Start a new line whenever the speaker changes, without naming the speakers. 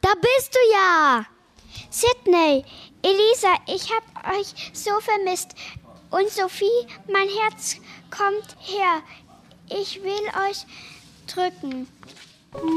Da bist du ja!
Sydney, Elisa, ich hab euch so vermisst. Und Sophie, mein Herz, kommt her. Ich will euch drücken.